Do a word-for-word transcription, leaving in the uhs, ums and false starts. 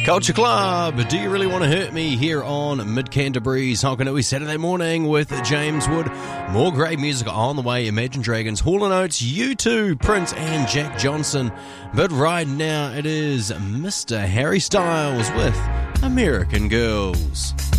Culture Club, Do You Really Want to Hurt Me? Here on Mid-Canterbury's Honkanui Saturday morning with James Wood. More great music on the way. Imagine Dragons, Hall and Oates, U two, Prince and Jack Johnson. But right now it is Mister Harry Styles with American Girls.